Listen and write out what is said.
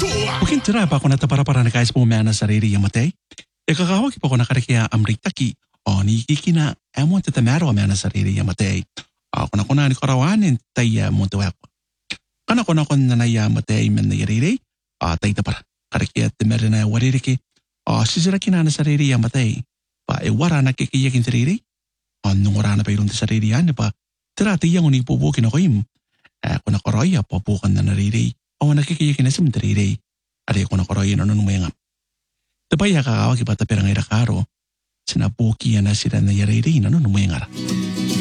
Mungkin tira pa ako natapara-para na kais pumana sa riri yamatay. Ikakawag pa ako nakarikiya amritaki. O ni kikina amon tatamaro amana sa riri yamatay. Ako na kuna ni karawanin tayo mo tuwak. Kana ko na kon na yamatay men na riri. Tay tapara. Karikiya timere na waririki. Sisira kinana sa riri yamatay. Pa wara na kikiyakin sa riri. Nung wara na pa irunti sa riri yan pa. Tira tiyang unipubukin ako im. Ako na koroya papukan na nariri. O nakikiyakin na sa nariri. Ari ko na koroya na nung mayangam. Tapaya kakawag iba tapirang irakaro. Sinapuki na sila na yariri na nung mayangara.